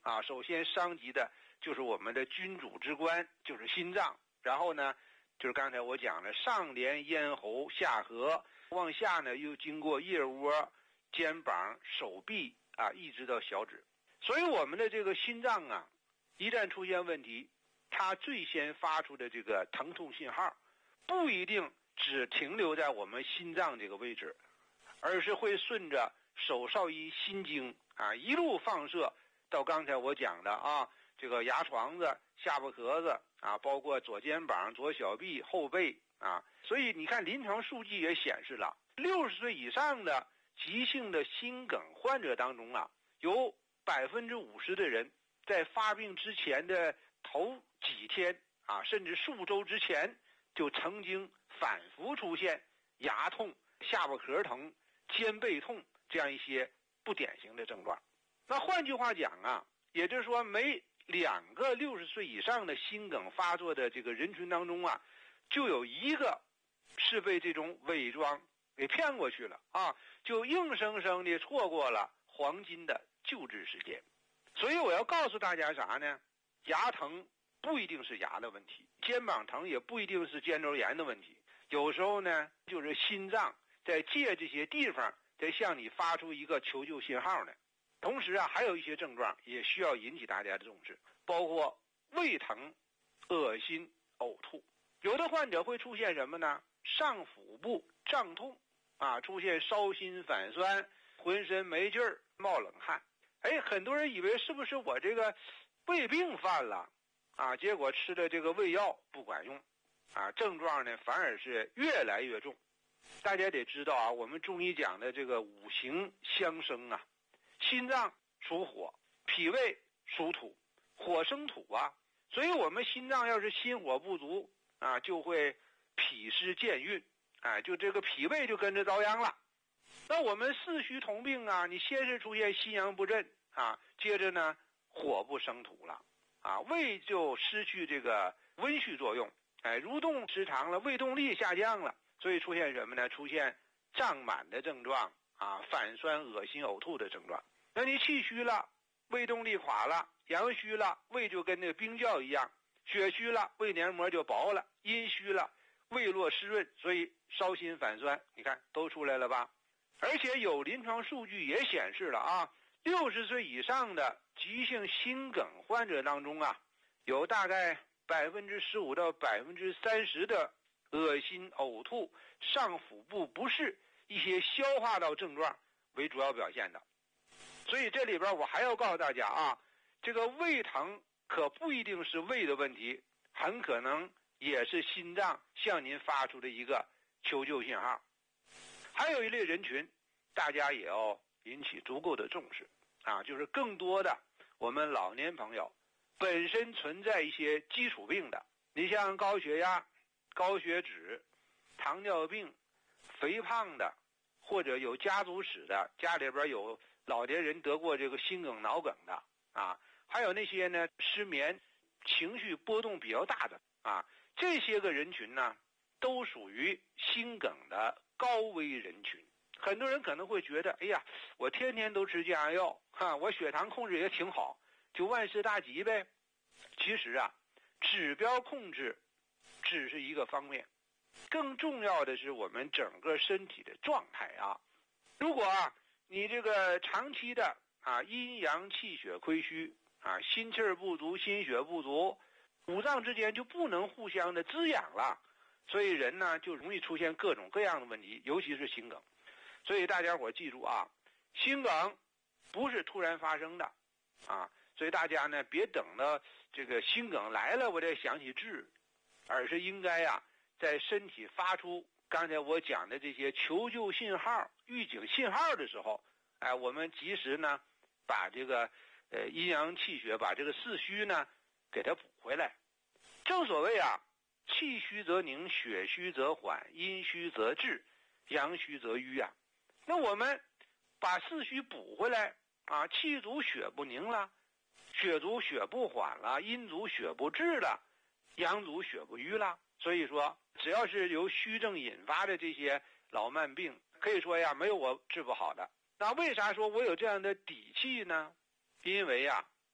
首先伤及的就是我们的君主之官，就是心脏。然后呢，就是刚才我讲的上连咽喉下颌，往下呢又经过腋窝、肩膀、手臂一直到小指。所以我们的这个心脏一旦出现问题，它最先发出的这个疼痛信号不一定只停留在我们心脏这个位置，而是会顺着手少阴心经一路放射到刚才我讲的这个牙床子、下巴壳子包括左肩膀、左小臂、后背所以你看临床数据也显示了，60岁以上的急性的心梗患者当中有50%的人在发病之前的头几天甚至数周之前就曾经反复出现牙痛、下巴壳疼、肩背痛这样一些不典型的症状。那换句话讲也就是说每2个60岁以上的心梗发作的这个人群当中就有1个是被这种伪装给骗过去了就硬生生的错过了黄金的救治时间。所以我要告诉大家啥呢？牙疼不一定是牙的问题，肩膀疼也不一定是肩周炎的问题，有时候呢就是心脏在借这些地方在向你发出一个求救信号呢。同时还有一些症状也需要引起大家的重视，包括胃疼、恶心、呕吐。有的患者会出现什么呢？上腹部胀痛出现烧心反酸、浑身没劲儿、冒冷汗。很多人以为是不是我这个胃病犯了结果吃的这个胃药不管用症状呢反而是越来越重。大家得知道我们中医讲的这个五行相生心脏属火，脾胃属土，火生土所以我们心脏要是心火不足就会脾湿健运就这个脾胃就跟着遭殃了。那我们四虚同病你先是出现心阳不振接着呢火不生土了胃就失去这个温煦作用蠕动时长了，胃动力下降了，所以出现什么呢？出现胀满的症状反酸、恶心、呕吐的症状。那你气虚了，胃动力垮了；阳虚了，胃就跟那个冰窖一样；血虚了，胃黏膜就薄了；阴虚了，胃络湿润，所以烧心反酸，你看都出来了吧？而且有临床数据也显示了60岁以上的急性心梗患者当中有大概15%到30%的恶心、呕吐、上腹部不适、一些消化道症状为主要表现的。所以这里边我还要告诉大家这个胃疼可不一定是胃的问题，很可能也是心脏向您发出的一个求救信号。还有一类人群大家也要引起足够的重视就是更多的我们老年朋友本身存在一些基础病的，你像高血压、高血脂、糖尿病、肥胖的，或者有家族史的，家里边有老年人得过这个心梗、脑梗的还有那些呢失眠、情绪波动比较大的这些个人群呢都属于心梗的高危人群。很多人可能会觉得我天天都吃降压药我血糖控制也挺好，就万事大吉呗。其实指标控制只是一个方面，更重要的是我们整个身体的状态如果你这个长期的阴阳气血亏虚心气儿不足、心血不足，五脏之间就不能互相的滋养了，所以人呢就容易出现各种各样的问题，尤其是心梗。所以大家伙记住心梗不是突然发生的所以大家呢别等到这个心梗来了我再想起治，而是应该在身体发出刚才我讲的这些求救信号、预警信号的时候我们及时呢把这个阴阳气血，把这个四虚呢给它补回来。正所谓气虚则凝，血虚则缓，阴虚则滞，阳虚则瘀那我们把四虚补回来气足血不凝了，血足血不缓了，阴足血不滞了，阳足血不瘀了。所以说只要是由虚症引发的这些老慢病，可以说没有我治不好的。那为啥说我有这样的底气呢？因为